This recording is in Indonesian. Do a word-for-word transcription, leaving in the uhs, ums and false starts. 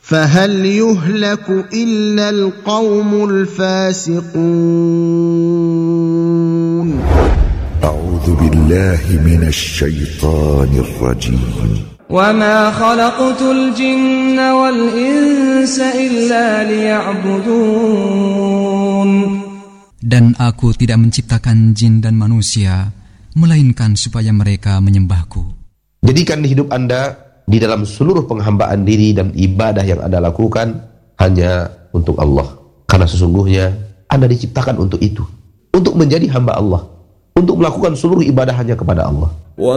فهل يهلك إلا القوم الفاسقون أعوذ بالله من الشيطان الرجيم وما خلقت الجن والإنس إلا ليعبدون. Dan aku tidak menciptakan jin dan manusia melainkan supaya mereka menyembahku. Jadikan hidup Anda di dalam seluruh penghambaan diri dan ibadah yang Anda lakukan hanya untuk Allah. Karena sesungguhnya Anda diciptakan untuk itu, untuk menjadi hamba Allah, untuk melakukan seluruh ibadah hanya kepada Allah.